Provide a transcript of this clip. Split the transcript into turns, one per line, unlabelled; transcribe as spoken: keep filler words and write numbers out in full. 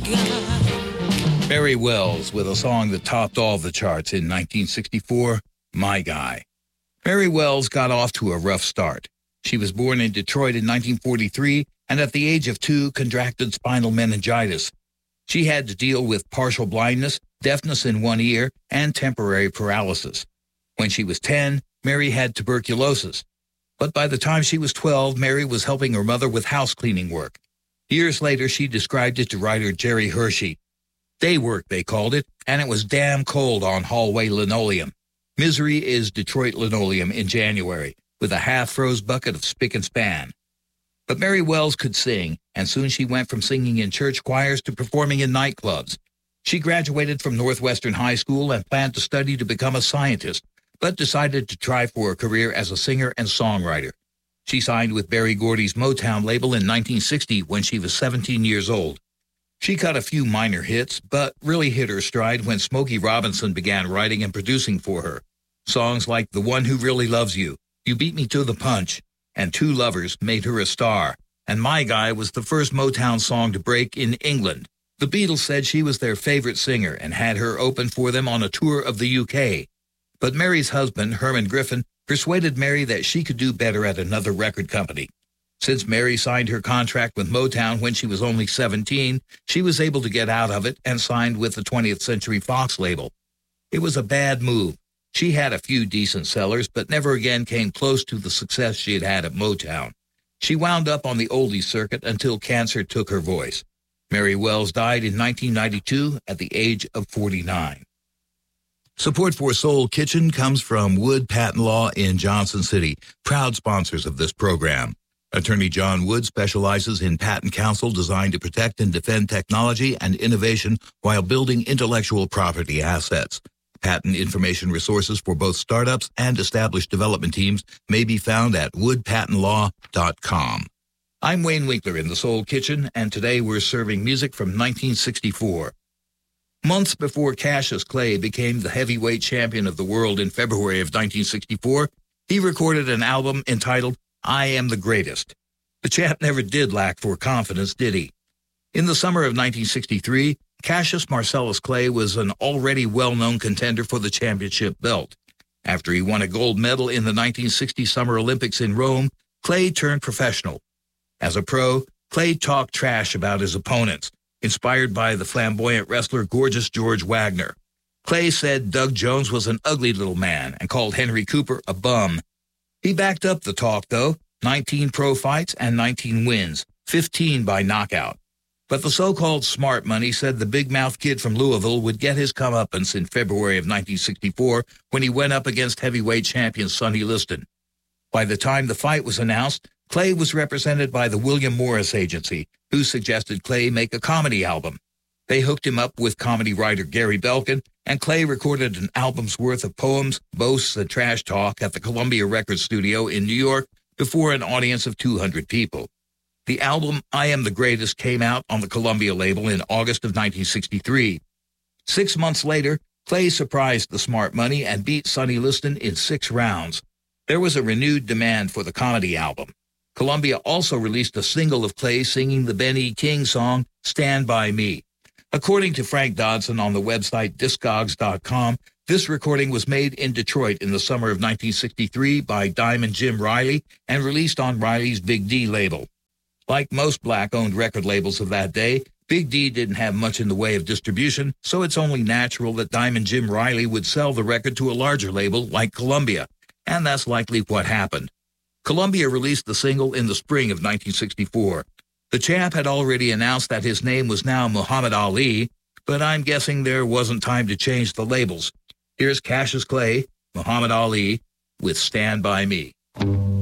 guy.
Mary Wells with a song that topped all the charts in nineteen sixty-four, My Guy. Mary Wells got off to a rough start. She was born in Detroit in nineteen forty-three and at the age of two contracted spinal meningitis. She had to deal with partial blindness, deafness in one ear, and temporary paralysis. When she was ten, Mary had tuberculosis. But by the time she was twelve, Mary was helping her mother with house cleaning work. Years later, she described it to writer Jerry Hershey. Day work, they called it, and it was damn cold on hallway linoleum. Misery is Detroit linoleum in January, with a half-froze bucket of spick and span. But Mary Wells could sing, and soon she went from singing in church choirs to performing in nightclubs. She graduated from Northwestern High School and planned to study to become a scientist, but decided to try for a career as a singer and songwriter. She signed with Berry Gordy's Motown label in nineteen sixty when she was seventeen years old. She cut a few minor hits, but really hit her stride when Smokey Robinson began writing and producing for her. Songs like The One Who Really Loves You, You Beat Me to the Punch, and Two Lovers made her a star, and My Guy was the first Motown song to break in England. The Beatles said she was their favorite singer and had her open for them on a tour of the U K. But Mary's husband, Herman Griffin, persuaded Mary that she could do better at another record company. Since Mary signed her contract with Motown when she was only seventeen, she was able to get out of it and signed with the twentieth Century Fox label. It was a bad move. She had a few decent sellers, but never again came close to the success she had had at Motown. She wound up on the oldies circuit until cancer took her voice. Mary Wells died in nineteen ninety-two at the age of forty-nine. Support for Soul Kitchen comes from Wood Patent Law in Johnson City, proud sponsors of this program. Attorney John Wood specializes in patent counsel designed to protect and defend technology and innovation while building intellectual property assets. Patent information resources for both startups and established development teams may be found at wood patent law dot com. I'm Wayne Winkler in the Soul Kitchen, and today we're serving music from nineteen sixty-four. Months before Cassius Clay became the heavyweight champion of the world in February of nineteen sixty-four, he recorded an album entitled I Am the Greatest. The champ never did lack for confidence, did he? In the summer of nineteen sixty-three, Cassius Marcellus Clay was an already well-known contender for the championship belt. After he won a gold medal in the nineteen sixty Summer Olympics in Rome, Clay turned professional. As a pro, Clay talked trash about his opponents, inspired by the flamboyant wrestler Gorgeous George Wagner. Clay said Doug Jones was an ugly little man and called Henry Cooper a bum. He backed up the talk, though, nineteen pro fights and nineteen wins, fifteen by knockout. But the so-called smart money said the big-mouth kid from Louisville would get his comeuppance in February of nineteen sixty-four when he went up against heavyweight champion Sonny Liston. By the time the fight was announced, Clay was represented by the William Morris Agency, who suggested Clay make a comedy album. They hooked him up with comedy writer Gary Belkin, and Clay recorded an album's worth of poems, boasts, and trash talk at the Columbia Records studio in New York before an audience of two hundred people. The album I Am the Greatest came out on the Columbia label in August of nineteen sixty-three. Six months later, Clay surprised the smart money and beat Sonny Liston in six rounds. There was a renewed demand for the comedy album. Columbia also released a single of Clay singing the Ben E. King song, Stand By Me. According to Frank Dodson on the website discogs dot com, this recording was made in Detroit in the summer of nineteen sixty-three by Diamond Jim Riley and released on Riley's Big D label. Like most black-owned record labels of that day, Big D didn't have much in the way of distribution, so it's only natural that Diamond Jim Riley would sell the record to a larger label like Columbia, and that's likely what happened. Columbia released the single in the spring of nineteen sixty-four. The champ had already announced that his name was now Muhammad Ali, but I'm guessing there wasn't time to change the labels. Here's Cassius Clay, Muhammad Ali, with Stand By Me.